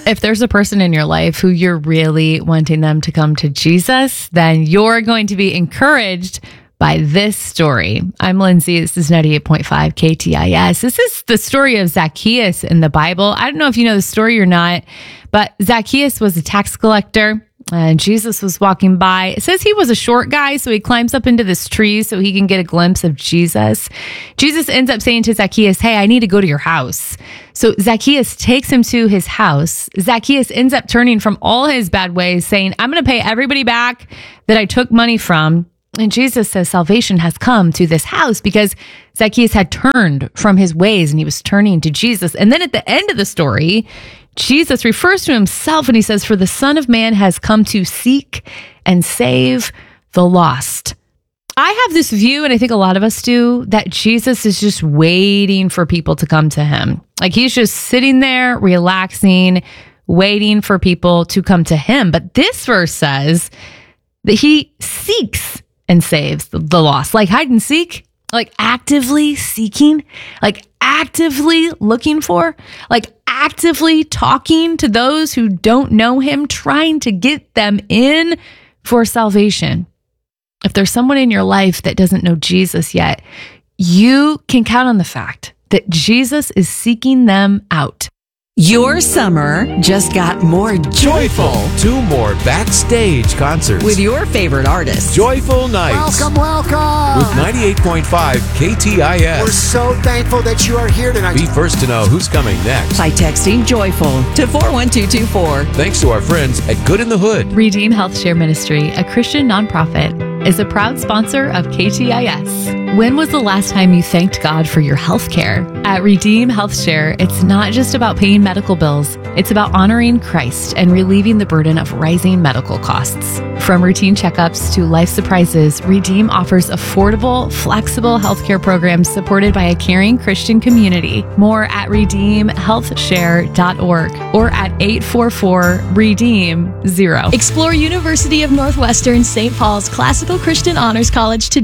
If there's a person in your life who you're really wanting them to come to Jesus, then you're going to be encouraged by this story. I'm Lindsay. This is 98.5 KTIS. This is the story of Zacchaeus in the Bible. I don't know if you know the story or not, but Zacchaeus was a tax collector and Jesus was walking by. It says he was a short guy, so he climbs up into this tree so he can get a glimpse of Jesus. Jesus ends up saying to Zacchaeus, "Hey, I need to go to your house." So Zacchaeus takes him to his house. Zacchaeus ends up turning from all his bad ways, saying, "I'm going to pay everybody back that I took money from." And Jesus says salvation has come to this house because Zacchaeus had turned from his ways and he was turning to Jesus. And then at the end of the story, Jesus refers to himself and he says, "For the Son of Man has come to seek and save the lost." I have this view, and I think a lot of us do, that Jesus is just waiting for people to come to him. Like he's just sitting there, relaxing, waiting for people to come to him. But this verse says that he seeks and saves the lost, like hide and seek, like actively seeking, like actively looking for, like actively talking to those who don't know him, trying to get them in for salvation. If there's someone in your life that doesn't know Jesus yet, you can count on the fact that Jesus is seeking them out. Your summer just got more joyful. 2 more backstage concerts With your favorite artists. Joyful Nights. Welcome. With 98.5 KTIS. We're so thankful that you are here tonight. Be first to know who's coming next. By texting joyful to 41224. Thanks to our friends at Good in the Hood. Redeem Health Share Ministry, a Christian nonprofit, is a proud sponsor of KTIS. When was the last time you thanked God for your health care? At Redeem Health Share, it's not just about paying medical bills. It's about honoring Christ and relieving the burden of rising medical costs. From routine checkups to life surprises, Redeem offers affordable, flexible healthcare programs supported by a caring Christian community. More at redeemhealthshare.org or at 844-REDEEM-0. Explore University of Northwestern St. Paul's Classical Christian Honors College today.